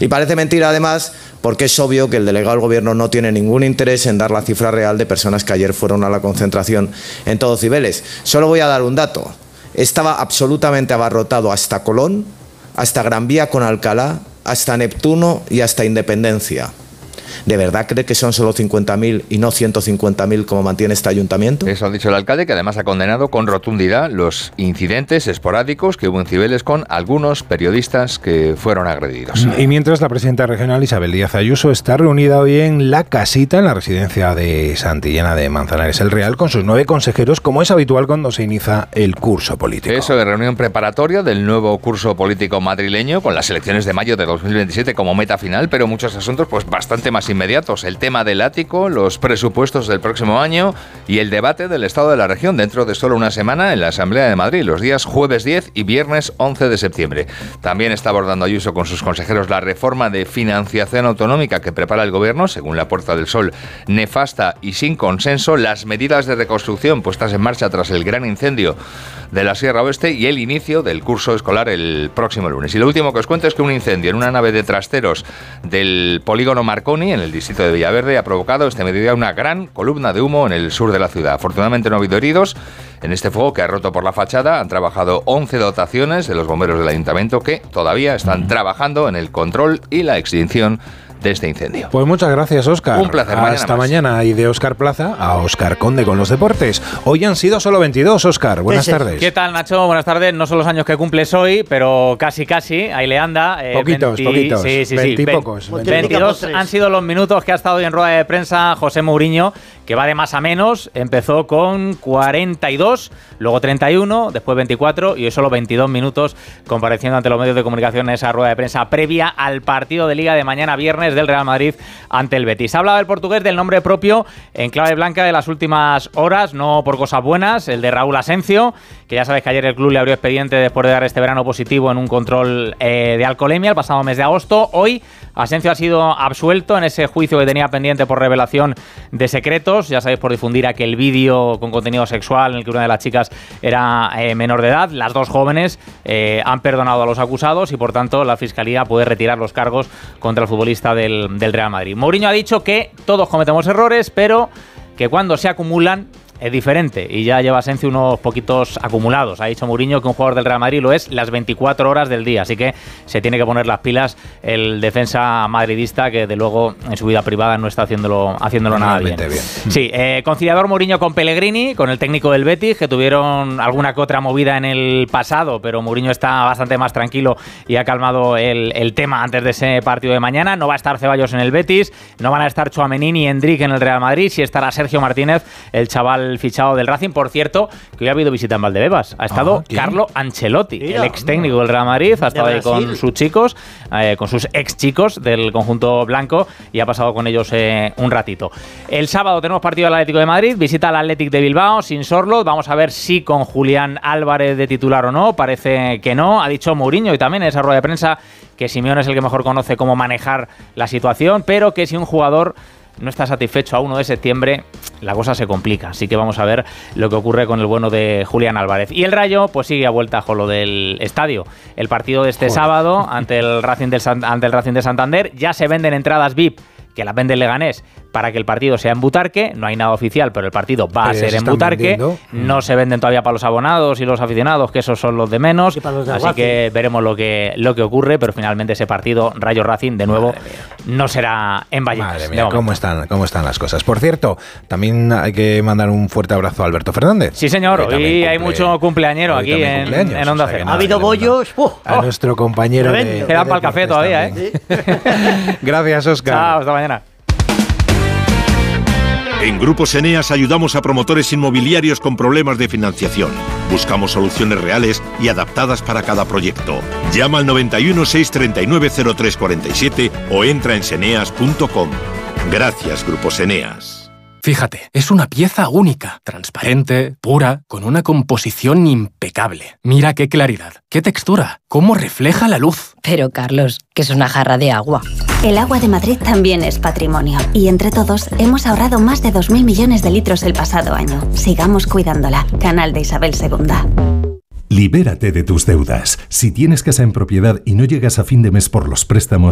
Y parece mentira, además, porque es obvio que el delegado del Gobierno no tiene ningún interés en dar la cifra real de personas que ayer fueron a la concentración en todo Cibeles. Solo voy a dar un dato. Estaba absolutamente abarrotado hasta Colón, hasta Gran Vía con Alcalá, hasta Neptuno y hasta Independencia. ¿De verdad cree que son solo 50.000 y no 150.000 como mantiene este ayuntamiento? Eso ha dicho el alcalde, que además ha condenado con rotundidad los incidentes esporádicos que hubo en Cibeles con algunos periodistas que fueron agredidos. Y mientras, la presidenta regional Isabel Díaz Ayuso está reunida hoy en La Casita, en la residencia de Santillana de Manzanares el Real, con sus 9 consejeros, como es habitual cuando se inicia el curso político. Eso de reunión preparatoria del nuevo curso político madrileño, con las elecciones de mayo de 2027 como meta final, pero muchos asuntos pues bastante más inmediatos. El tema del ático, los presupuestos del próximo año y el debate del estado de la región dentro de solo una semana en la Asamblea de Madrid, los días jueves 10 y viernes 11 de septiembre. También está abordando Ayuso con sus consejeros la reforma de financiación autonómica que prepara el Gobierno, según la Puerta del Sol, nefasta y sin consenso, las medidas de reconstrucción puestas en marcha tras el gran incendio de la Sierra Oeste y el inicio del curso escolar el próximo lunes. Y lo último que os cuento es que un incendio en una nave de trasteros del polígono Marconi, en el distrito de Villaverde, ha provocado este mediodía una gran columna de humo en el sur de la ciudad. Afortunadamente no ha habido heridos. En este fuego que ha roto por la fachada han trabajado 11 dotaciones de los bomberos del ayuntamiento que todavía están trabajando en el control y la extinción de este incendio. Pues muchas gracias, Óscar. Un placer. Hasta mañana. Y de Óscar Plaza a Óscar Conde con los deportes. Hoy han sido solo 22, Óscar. Buenas tardes. ¿Qué tal, Nacho? Buenas tardes. No son los años que cumples hoy, pero casi. Ahí le anda. Poquitos. Sí. 20 y pocos. 22 han sido los minutos que ha estado hoy en rueda de prensa José Mourinho, que va de más a menos. Empezó con 42, luego 31, después 24 y hoy solo 22 minutos compareciendo ante los medios de comunicación en esa rueda de prensa previa al partido de Liga de mañana viernes del Real Madrid ante el Betis. Ha hablado el portugués del nombre propio en clave blanca de las últimas horas, no por cosas buenas, el de Raúl Asencio, que ya sabes que ayer el club le abrió expediente después de dar este verano positivo en un control de alcoholemia el pasado mes de agosto. Hoy Asencio ha sido absuelto en ese juicio que tenía pendiente por revelación de secretos, ya sabéis, por difundir aquel vídeo con contenido sexual en el que una de las chicas era menor de edad. Las dos jóvenes han perdonado a los acusados y por tanto la Fiscalía puede retirar los cargos contra el futbolista del Real Madrid. Mourinho ha dicho que todos cometemos errores, pero que cuando se acumulan es diferente y ya lleva Asencio unos poquitos acumulados. Ha dicho Mourinho que un jugador del Real Madrid lo es las 24 horas del día, así que se tiene que poner las pilas el defensa madridista, que de luego en su vida privada no está haciéndolo nada bien. Sí, conciliador Mourinho con Pellegrini, con el técnico del Betis, que tuvieron alguna que otra movida en el pasado, pero Mourinho está bastante más tranquilo y ha calmado el tema antes de ese partido de mañana. No va a estar Ceballos en el Betis, no van a estar Tchouaméni ni Endrick en el Real Madrid, sí estará Sergio Martínez, el chaval fichado del Racing. Por cierto, que hoy ha habido visita en Valdebebas. Ha estado Carlo Ancelotti, el ex técnico del Real Madrid. Ha estado ahí con sus chicos, con sus ex chicos del conjunto blanco, y ha pasado con ellos un ratito. El sábado tenemos partido del Atlético de Madrid, visita al Athletic de Bilbao sin Sorloth. Vamos a ver si con Julián Álvarez de titular o no. Parece que no. Ha dicho Mourinho y también en esa rueda de prensa que Simeone es el que mejor conoce cómo manejar la situación, pero que si un jugador no está satisfecho a 1 de septiembre, la cosa se complica. Así que vamos a ver lo que ocurre con el bueno de Julián Álvarez. Y el Rayo pues sigue a vuelta con lo del estadio. El partido de este sábado ante el Racing de Santander. Ya se venden entradas VIP, que las vende el Leganés, para que el partido sea en Butarque. No hay nada oficial, pero el partido va a ser en Butarque. No se venden todavía para los abonados y los aficionados, que esos son los de menos. Así que veremos lo que ocurre, pero finalmente ese partido Rayo Racing de nuevo no será en Vallecas. Madre mía, ¿cómo están las cosas? Por cierto, también hay que mandar un fuerte abrazo a Alberto Fernández. Sí, señor. Hoy hay mucho cumpleañero aquí en Onda Cero. Ha habido bollos. A nuestro compañero quedan para el café todavía, ¿eh? Gracias, Óscar. Chao, hasta mañana. En Grupos Eneas ayudamos a promotores inmobiliarios con problemas de financiación. Buscamos soluciones reales y adaptadas para cada proyecto. Llama al 91 639 0347 o entra en seneas.com. Gracias, Grupos Eneas. Fíjate, es una pieza única, transparente, pura, con una composición impecable. Mira qué claridad, qué textura, cómo refleja la luz. Pero, Carlos, que es una jarra de agua. El agua de Madrid también es patrimonio. Y entre todos hemos ahorrado más de 2.000 millones de litros el pasado año. Sigamos cuidándola. Canal de Isabel II. Libérate de tus deudas. Si tienes casa en propiedad y no llegas a fin de mes por los préstamos,